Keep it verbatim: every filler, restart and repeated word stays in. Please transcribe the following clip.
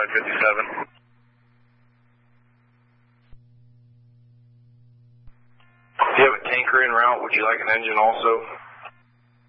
Flight fifty-seven. Do you have a tanker en route? Would you like an engine also?